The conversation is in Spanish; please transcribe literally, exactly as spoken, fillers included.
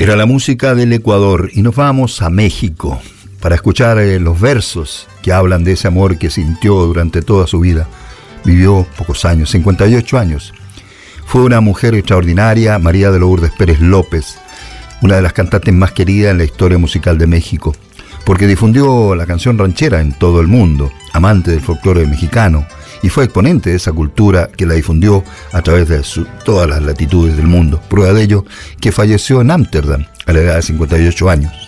Era la música del Ecuador y nos vamos a México para escuchar eh, los versos que hablan de ese amor que sintió durante toda su vida. Vivió pocos años, cincuenta y ocho años. Fue una mujer extraordinaria, María de Lourdes Pérez López, una de las cantantes más queridas en la historia musical de México, porque difundió la canción ranchera en todo el mundo, amante del folclore mexicano, y fue exponente de esa cultura que la difundió a través de su, todas las latitudes del mundo. Prueba de ello que falleció en Ámsterdam a la edad de cincuenta y ocho años.